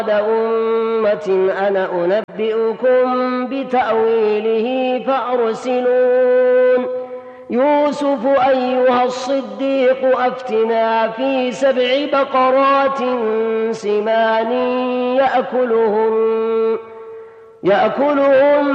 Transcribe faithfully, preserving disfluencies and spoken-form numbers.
أمة أنا أنبئكم بتأويله فأرسلون يوسف أيها الصديق أفتنا في سبع بقرات سمان يأكلهن يأكلهن